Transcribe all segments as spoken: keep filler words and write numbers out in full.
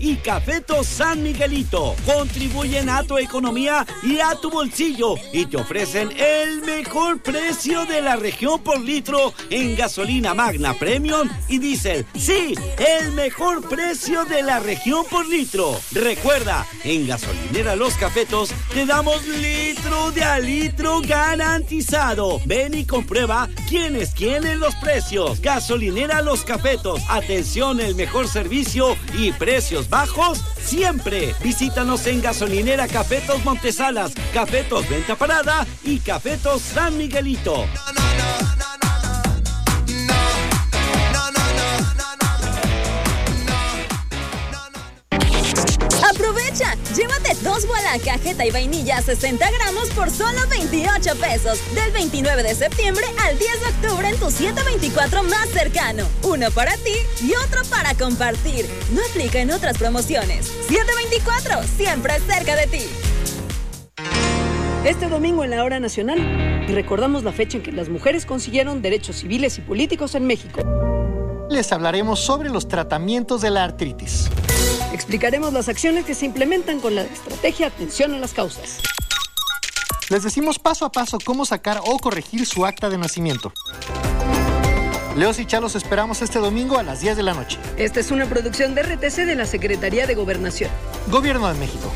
y Cafetos San Miguelito. Contribuyen a tu economía y a tu bolsillo y te ofrecen el mejor precio de la región por litro en gasolina Magna Premium y diésel. Sí, el mejor precio de la región por litro. Recuerda, en Gasolinera Los Cafetos te damos litro de a litro garantizado. Ven y comprueba quién es quién en los precios. Gasolinera Los Cafetos. Atención, el mejor servicio y precios bajos siempre. Visítanos en Gasolinera Cafetos Montesalas, Cafetos Venta Parada y Cafetos San Miguelito. ¡Aprovecha! Llévate dos Voilà cajeta y vainilla a sesenta gramos por solo veintiocho pesos. Del veintinueve de septiembre al diez de octubre en tu siete veinticuatro más cercano. Uno para ti y otro para compartir. No aplica en otras promociones. siete veinticuatro, siempre cerca de ti. Este domingo en la Hora Nacional recordamos la fecha en que las mujeres consiguieron derechos civiles y políticos en México. Les hablaremos sobre los tratamientos de la artritis. Explicaremos las acciones que se implementan con la estrategia Atención a las Causas. Les decimos paso a paso cómo sacar o corregir su acta de nacimiento. Leos y Chalos esperamos este domingo a las diez de la noche. Esta es una producción de R T C de la Secretaría de Gobernación. Gobierno de México.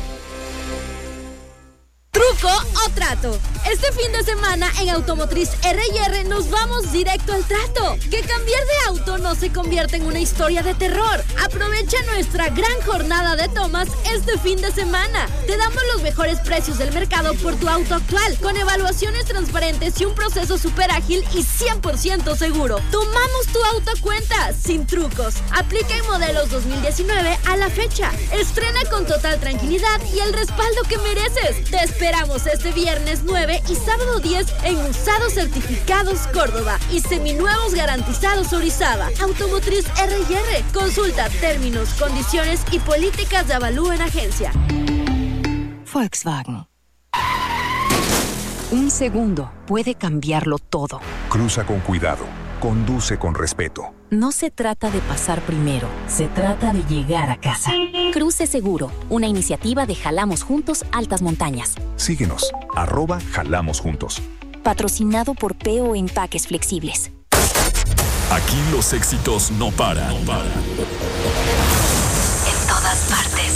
¿Truco o trato? Este fin de semana en Automotriz R y R nos vamos directo al trato. Que cambiar de auto no se convierta en una historia de terror. Aprovecha nuestra gran jornada de tomas este fin de semana. Te damos los mejores precios del mercado por tu auto actual, con evaluaciones transparentes y un proceso súper ágil y cien por ciento seguro. Tomamos tu auto a cuenta, sin trucos. Aplica en modelos dos mil diecinueve a la fecha. Estrena con total tranquilidad y el respaldo que mereces. Te esperamos este viernes nueve y sábado diez en Usados Certificados Córdoba y Seminuevos Garantizados Orizaba. Automotriz R y R. Consulta términos, condiciones y políticas de avalúo en agencia. Volkswagen. Un segundo puede cambiarlo todo. Cruza con cuidado. Conduce con respeto. No se trata de pasar primero, se trata de llegar a casa. Cruce Seguro, una iniciativa de Jalamos Juntos Altas Montañas. Síguenos, arroba Jalamos Juntos. Patrocinado por P O Empaques Flexibles. Aquí los éxitos no paran. No paran. En todas partes.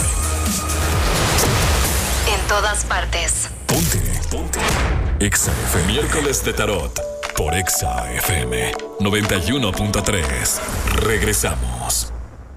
En todas partes. Ponte, ponte. Exa F M. Miércoles de Tarot. Por Exa F M noventa y uno punto tres. Regresamos.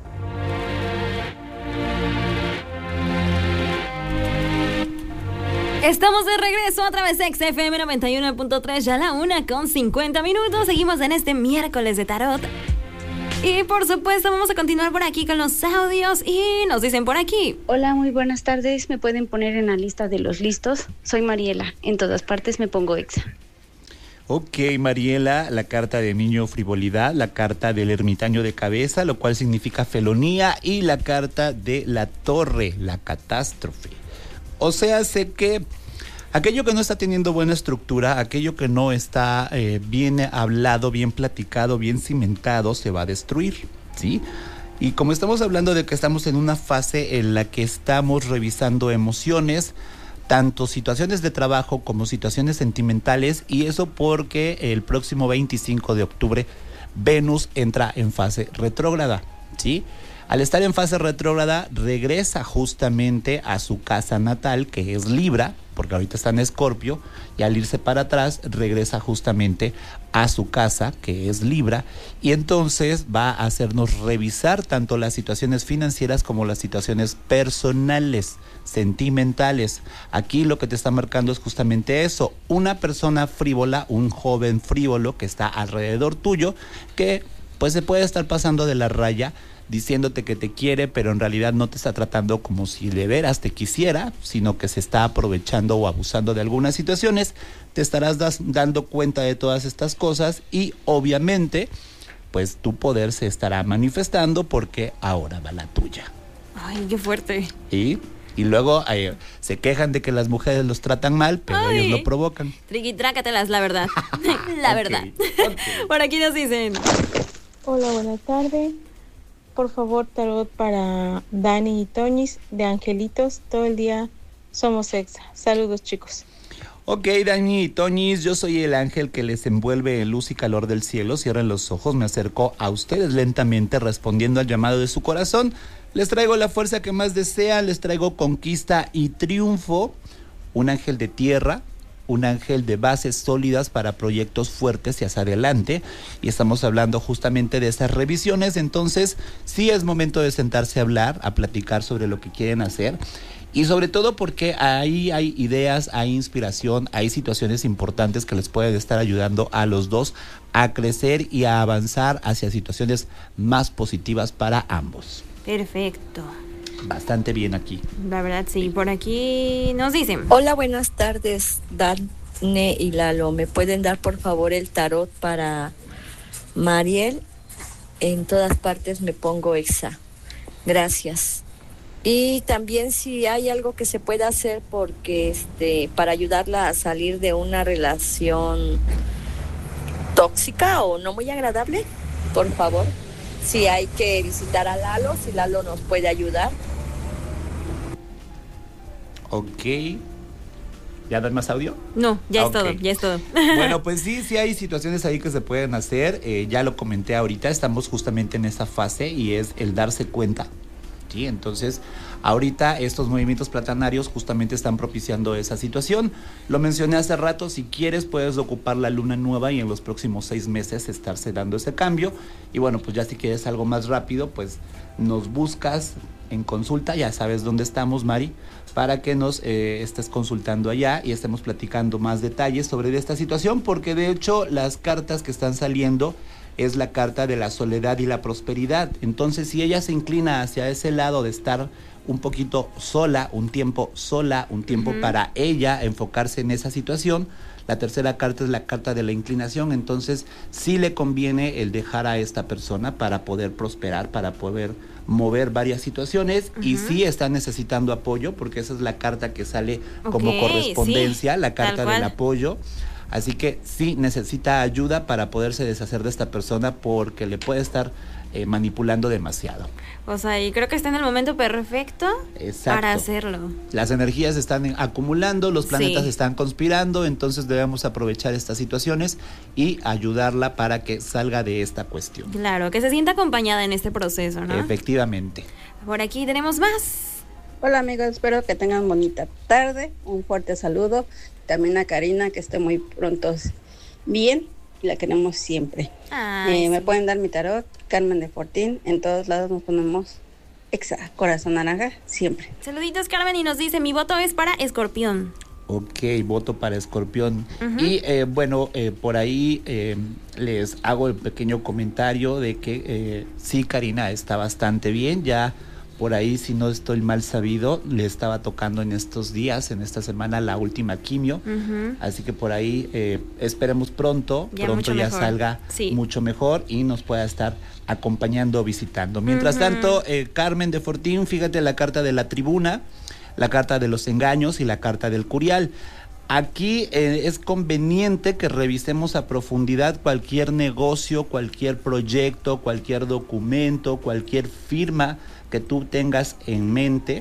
Estamos de regreso a través de Exa F M noventa y uno punto tres, ya la una con cincuenta minutos. Seguimos en este miércoles de tarot. Y por supuesto vamos a continuar por aquí con los audios y nos dicen por aquí. Hola, muy buenas tardes. ¿Me pueden poner en la lista de los listos? Soy Mariela. En todas partes me pongo Exa. Ok, Mariela, la carta de niño frivolidad, la carta del ermitaño de cabeza, lo cual significa felonía, y la carta de la torre, la catástrofe. O sea, sé que aquello que no está teniendo buena estructura, aquello que no está eh, bien hablado, bien platicado, bien cimentado, se va a destruir, ¿sí? Y como estamos hablando de que estamos en una fase en la que estamos revisando emociones, tanto situaciones de trabajo como situaciones sentimentales, y eso porque el próximo veinticinco de octubre Venus entra en fase retrógrada, ¿sí? Al estar en fase retrógrada regresa justamente a su casa natal, que es Libra, porque ahorita está en Escorpio, y al irse para atrás regresa justamente a su casa, que es Libra, y entonces va a hacernos revisar tanto las situaciones financieras como las situaciones personales, sentimentales. Aquí lo que te está marcando es justamente eso, una persona frívola, un joven frívolo que está alrededor tuyo, que pues se puede estar pasando de la raya, diciéndote que te quiere, pero en realidad no te está tratando como si de veras te quisiera, sino que se está aprovechando o abusando de algunas situaciones. Te estarás das, dando cuenta de todas estas cosas y obviamente pues tu poder se estará manifestando, porque ahora va la tuya. Ay, qué fuerte. Y, y luego eh, se quejan de que las mujeres los tratan mal, pero Ay. ellos lo provocan. Triquitrácatelas, la verdad. la okay, verdad. Okay. Por aquí nos dicen. Hola, buenas tardes. por favor, tarot para Dani y Toñis de Angelitos. Todo el día somos Exa. Saludos, chicos. Ok, Dani y Toñis, yo soy el ángel que les envuelve en luz y calor del cielo. Cierren los ojos, me acerco a ustedes lentamente respondiendo al llamado de su corazón. Les traigo la fuerza que más desean, les traigo conquista y triunfo. Un ángel de tierra, un ángel de bases sólidas para proyectos fuertes y hacia adelante. Y estamos hablando justamente de esas revisiones, entonces sí es momento de sentarse a hablar, a platicar sobre lo que quieren hacer. Y sobre todo porque ahí hay ideas, hay inspiración, hay situaciones importantes que les pueden estar ayudando a los dos a crecer y a avanzar hacia situaciones más positivas para ambos. Perfecto. Bastante bien aquí. La verdad, sí. Por aquí nos dicen. Hola, buenas tardes, Dane y Lalo. ¿Me pueden dar, por favor, el tarot para Mariel? En todas partes me pongo Exa. Gracias. Y también si hay algo que se pueda hacer porque este para ayudarla a salir de una relación tóxica o no muy agradable, por favor. Si hay que visitar a Lalo, si Lalo nos puede ayudar. Ok. ¿Ya dan más audio? No, ya okay. es todo, ya es todo. Bueno, pues sí, sí hay situaciones ahí que se pueden hacer. Eh, ya lo comenté ahorita, estamos justamente en esa fase y es el darse cuenta. Sí, entonces ahorita estos movimientos platanarios justamente están propiciando esa situación. Lo mencioné hace rato, si quieres puedes ocupar la luna nueva y en los próximos seis meses estarse dando ese cambio. Y bueno, pues ya si quieres algo más rápido, pues nos buscas en consulta, ya sabes dónde estamos, Mari, para que nos eh, estés consultando allá y estemos platicando más detalles sobre esta situación, porque de hecho las cartas que están saliendo es la carta de la soledad y la prosperidad. Entonces, si ella se inclina hacia ese lado de estar un poquito sola, un tiempo sola, un tiempo uh-huh. para ella enfocarse en esa situación, la tercera carta es la carta de la inclinación. Entonces, sí le conviene el dejar a esta persona para poder prosperar, para poder mover varias situaciones uh-huh. y sí está necesitando apoyo, porque esa es la carta que sale okay, como correspondencia, sí, la carta del apoyo. Así que sí necesita ayuda para poderse deshacer de esta persona porque le puede estar eh, manipulando demasiado. O sea, y creo que está en el momento perfecto Exacto. para hacerlo. Las energías están acumulando, los planetas sí. están conspirando, entonces debemos aprovechar estas situaciones y ayudarla para que salga de esta cuestión. Claro, que se sienta acompañada en este proceso, ¿no? Efectivamente. Por aquí tenemos más. Hola amigos, espero que tengan bonita tarde, un fuerte saludo. También a Karina, que esté muy pronto bien, y la queremos siempre. Ay, eh, sí. Me pueden dar mi tarot, Carmen de Fortín, en todos lados nos ponemos Exa, corazón naranja, siempre. Saluditos Carmen, y nos dice, mi voto es para Escorpión. Ok, voto para Escorpión. Uh-huh. Y eh, bueno, eh, por ahí eh, les hago el pequeño comentario de que eh, sí, Karina está bastante bien, ya por ahí, si no estoy mal sabido, le estaba tocando en estos días, en esta semana, la última quimio. Uh-huh. Así que por ahí eh, esperemos pronto, ya pronto ya mejor. salga sí. mucho mejor y nos pueda estar acompañando o visitando. Mientras uh-huh. tanto, eh, Carmen de Fortín, fíjate la carta de la tribuna, la carta de los engaños y la carta del curial. Aquí eh, es conveniente que revisemos a profundidad cualquier negocio, cualquier proyecto, cualquier documento, cualquier firma que tú tengas en mente,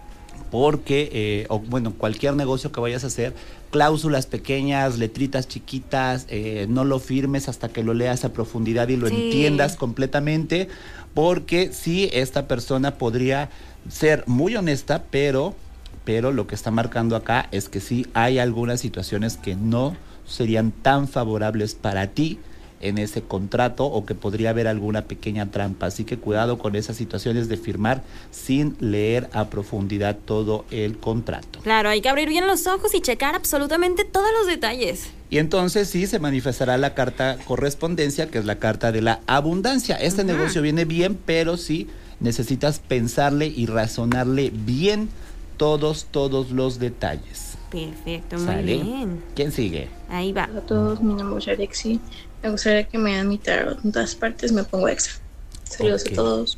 porque, eh, o bueno, cualquier negocio que vayas a hacer, cláusulas pequeñas, letritas chiquitas, eh, no lo firmes hasta que lo leas a profundidad y lo sí. entiendas completamente, porque sí, esta persona podría ser muy honesta, pero, pero lo que está marcando acá es que sí hay algunas situaciones que no serían tan favorables para ti en ese contrato, o que podría haber alguna pequeña trampa, así que cuidado con esas situaciones de firmar sin leer a profundidad todo el contrato. Claro, hay que abrir bien los ojos y checar absolutamente todos los detalles. Y entonces sí se manifestará la carta correspondencia, que es la carta de la abundancia. Este uh-huh. negocio viene bien, pero sí necesitas pensarle y razonarle bien todos, todos los detalles. Perfecto, muy ¿Sale? bien. ¿Quién sigue? Ahí va. Hola a todos, mi nombre es Alexi. Me gustaría que me den mi tarot. En todas partes me pongo Exa. Saludos okay. a todos.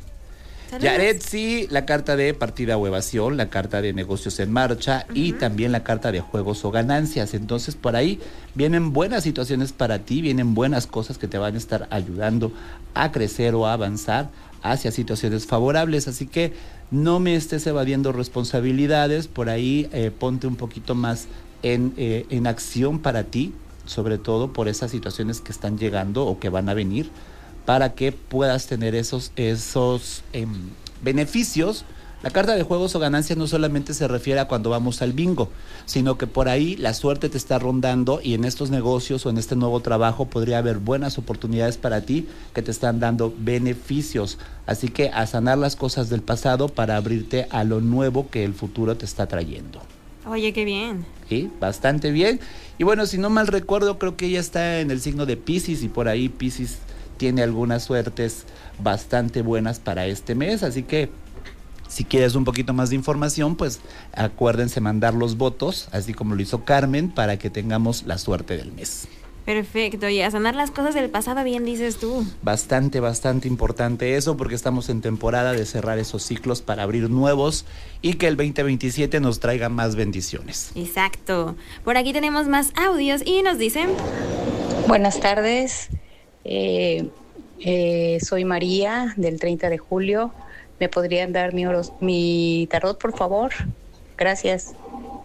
Yaretsi, la carta de partida o evasión, la carta de negocios en marcha uh-huh. y también la carta de juegos o ganancias. Entonces por ahí vienen buenas situaciones para ti, vienen buenas cosas que te van a estar ayudando a crecer o a avanzar hacia situaciones favorables, así que no me estés evadiendo responsabilidades, por ahí eh, ponte un poquito más en, eh, en acción para ti, sobre todo por esas situaciones que están llegando o que van a venir, para que puedas tener esos, esos eh, beneficios. La carta de juegos o ganancias no solamente se refiere a cuando vamos al bingo, sino que por ahí la suerte te está rondando y en estos negocios o en este nuevo trabajo podría haber buenas oportunidades para ti que te están dando beneficios. Así que a sanar las cosas del pasado para abrirte a lo nuevo que el futuro te está trayendo. Oye, qué bien. Sí, bastante bien. Y bueno, si no mal recuerdo, creo que ella está en el signo de Piscis y por ahí Piscis tiene algunas suertes bastante buenas para este mes, así que si quieres un poquito más de información, pues acuérdense mandar los votos, así como lo hizo Carmen, para que tengamos la suerte del mes. Perfecto, y a sanar las cosas del pasado, bien dices tú. Bastante, bastante importante eso, porque estamos en temporada de cerrar esos ciclos para abrir nuevos y que el veinte veintisiete nos traiga más bendiciones. Exacto. Por aquí tenemos más audios y nos dicen... Buenas tardes, eh, eh, soy María del treinta de julio. ¿Me podrían dar mi, oros, mi tarot, por favor? Gracias.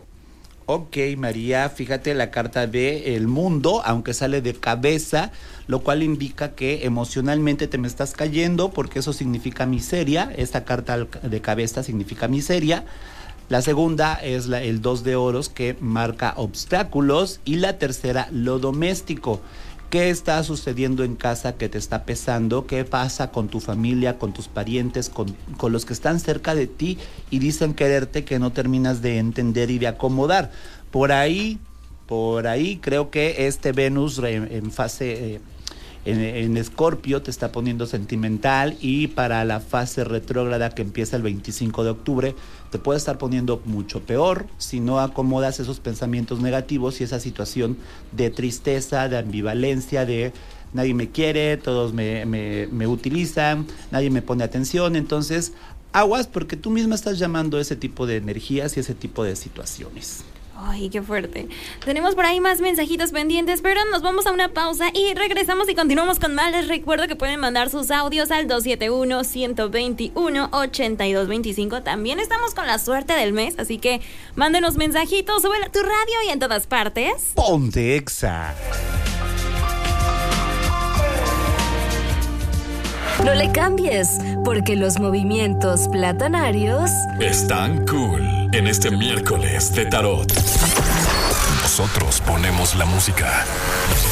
Ok, María, fíjate la carta de el mundo, aunque sale de cabeza, lo cual indica que emocionalmente te me estás cayendo, porque eso significa miseria. Esta carta de cabeza significa miseria. La segunda es la, el dos de oros, que marca obstáculos, y la tercera, lo doméstico. ¿Qué está sucediendo en casa que te está pesando? ¿Qué pasa con tu familia, con tus parientes, con, con los que están cerca de ti y dicen quererte, que no terminas de entender y de acomodar? Por ahí, por ahí creo que este Venus en, en fase... Eh, En, en Escorpio te está poniendo sentimental, y para la fase retrógrada que empieza el veinticinco de octubre te puede estar poniendo mucho peor si no acomodas esos pensamientos negativos y esa situación de tristeza, de ambivalencia, de nadie me quiere, todos me, me, me utilizan, nadie me pone atención. Entonces aguas, porque tú misma estás llamando ese tipo de energías y ese tipo de situaciones. Ay, qué fuerte. Tenemos por ahí más mensajitos pendientes, pero nos vamos a una pausa y regresamos y continuamos con más. Les recuerdo que pueden mandar sus audios al dos siete uno, uno dos uno, ocho dos dos cinco. También estamos con la suerte del mes, así que mándenos mensajitos, sube a tu radio y en todas partes. Ponte Exa. No le cambies, porque los movimientos platanarios están cool en este miércoles de tarot. Nosotros ponemos la música.